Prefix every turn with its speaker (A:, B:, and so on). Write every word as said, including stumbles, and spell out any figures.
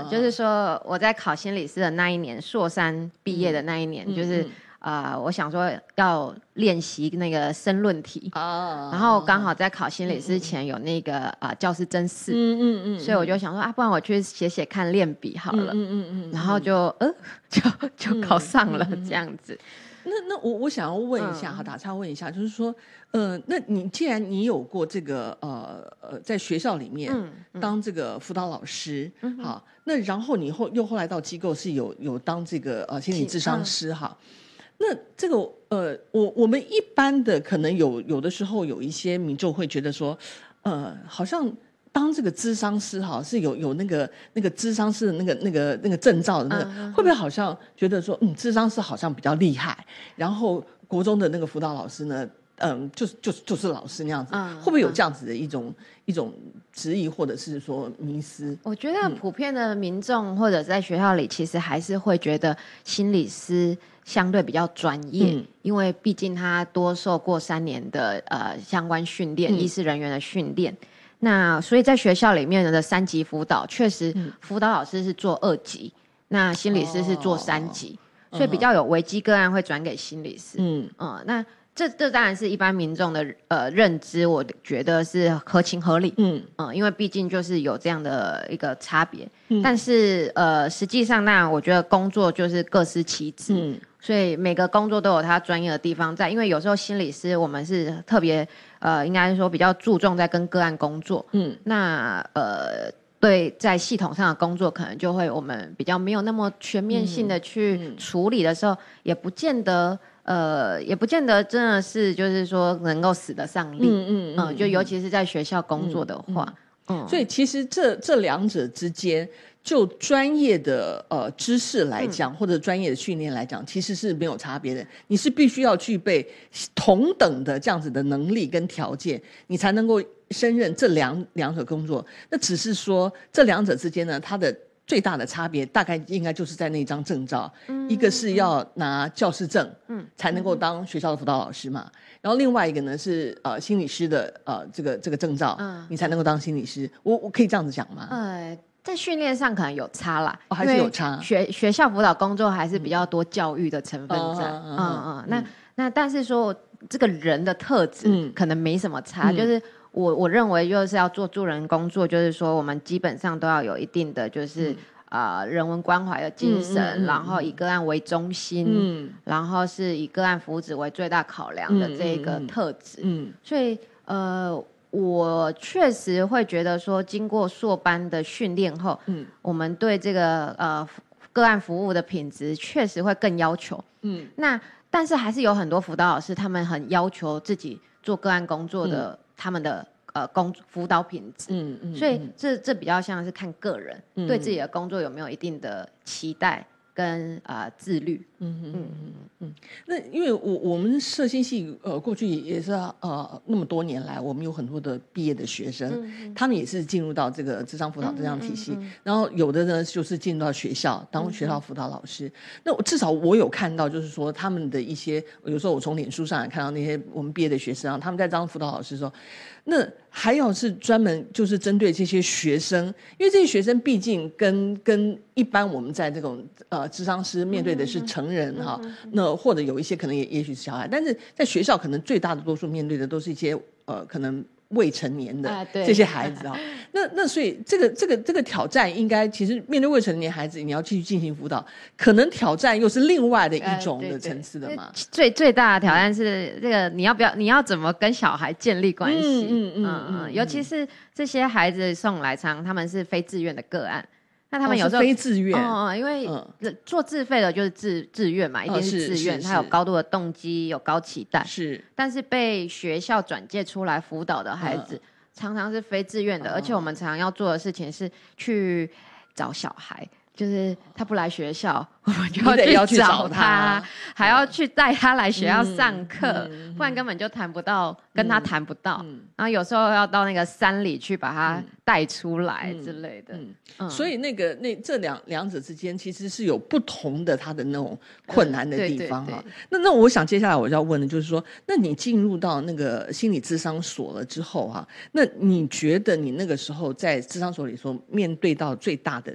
A: 呃，就是说我在考心理师的那一年，硕三毕业的那一年，嗯、就是。嗯呃，我想说要练习那个申论题、哦、然后刚好在考心理师前有那个、嗯呃、教师甄试，嗯嗯嗯，所以我就想说啊，不然我去写写看练笔好了，嗯嗯 嗯, 嗯，然后就呃就就考上了、嗯、这样子。
B: 那那我我想要问一下，哈、嗯，打岔问一下，就是说，呃，那你既然你有过这个呃呃，在学校里面当这个辅导老师，嗯、好，那然后你后又后来到机构是有有当这个呃心理咨商师，哈。嗯，那这个呃，我我们一般的可能有有的时候有一些民众会觉得说，呃，好像当这个咨商师哈是有有那个那个咨商师的那个那个那个证照的那个，嗯、会不会好像觉得说，嗯，咨商师好像比较厉害，然后国中的那个辅导老师呢，嗯，就是就是就是老师那样子，嗯、会不会有这样子的一种、嗯、一种质疑或者是说迷思？
A: 我觉得普遍的民众或者在学校里，其实还是会觉得心理师相对比较专业，嗯、因为毕竟他多受过三年的呃相关训练，嗯、医师人员的训练。那所以在学校里面的三级辅导，确实辅导老师是做二级，嗯、那心理师是做三级，哦、所以比较有危机个案会转给心理师。嗯，呃、那这这当然是一般民众的呃认知，我觉得是合情合理。嗯，呃、因为毕竟就是有这样的一个差别。嗯，但是呃实际上，那我觉得工作就是各司其职。嗯，所以每个工作都有他专业的地方在，因为有时候心理师我们是特别呃，应该说比较注重在跟个案工作。嗯，那呃。对，在系统上的工作可能就会我们比较没有那么全面性的去处理的时候，嗯、也不见得呃，也不见得真的是就是说能够使得上力。嗯嗯 嗯, 嗯，就尤其是在学校工作的话，
B: 嗯，嗯所以其实这这两者之间，就专业的呃知识来讲，嗯、或者专业的训练来讲，其实是没有差别的。你是必须要具备同等的这样子的能力跟条件，你才能够胜任这两两者工作。那只是说这两者之间呢，它的最大的差别大概应该就是在那张证照，嗯、一个是要拿教师证，嗯、才能够当学校的辅导老师嘛。然后另外一个呢是呃心理师的呃这个这个证照，嗯、你才能够当心理师。我我可以这样子讲吗？
A: 呃，在训练上可能有差啦，
B: 哦、还是有差。
A: 学学校辅导工作还是比较多教育的成分在，嗯嗯 嗯, 嗯，那那但是说这个人的特质可能没什么差，嗯、就是。我我认为就是要做助人工作，就是说我们基本上都要有一定的就是、嗯呃、人文关怀的精神，嗯嗯嗯、然后以个案为中心，嗯、然后是以个案福祉为最大考量的这个特质。嗯嗯嗯、所以呃，我确实会觉得说，经过硕班的训练后，嗯、我们对这个呃个案服务的品质确实会更要求。嗯，那但是还是有很多辅导老师，他们很要求自己做个案工作的。嗯他们的呃工辅导品质，嗯嗯，所以这这比较像是看个人、嗯、对自己的工作有没有一定的期待跟呃自律，嗯嗯嗯
B: 嗯嗯。那因为我我们社心系呃过去也是呃那么多年来，我们有很多的毕业的学生，嗯、他们也是进入到这个諮商辅导这样体系，嗯嗯嗯、然后有的呢就是进入到学校当学校辅导老师。嗯、那我至少我有看到，就是说他们的一些，有时候我从脸书上也看到那些我们毕业的学生啊，他们在当辅导老师的时候。那还要是专门就是针对这些学生，因为这些学生毕竟跟跟一般我们在这种呃諮商师面对的是成人哈、嗯嗯，那或者有一些可能也也许是小孩，但是在学校可能最大的多数面对的都是一些呃可能未成年的这些孩子啊，那那所以这个这个这个挑战应该其实面对未成年孩子，你要继续进行辅导，可能挑战又是另外的一种的层次的嘛。
A: 呃、对对最最大的挑战是这个，你要不要你要怎么跟小孩建立关系？嗯嗯嗯嗯，尤其是这些孩子送来常他们是非自愿的个案。那他们有时候、
B: 哦、非自愿，
A: 哦，因为做自费的就是自自愿嘛，一定是自愿，他有高度的动机，有高期待。
B: 是，
A: 但是被学校转介出来辅导的孩子，嗯、常常是非自愿的，哦、而且我们常常要做的事情是去找小孩。就是他不来学校，我们就要去找他，还要去带他来学校上课，嗯嗯、不然根本就谈不到，跟他谈不到。嗯、然后有时候要到那个山里去把他带出来之类的。嗯
B: 嗯、所以那个那这两两者之间其实是有不同的他的那种困难的地方哈。那那我想接下来我要问的就是说，那你进入到那个心理諮商所了之后哈，那你觉得你那个时候在諮商所里所面对到最大的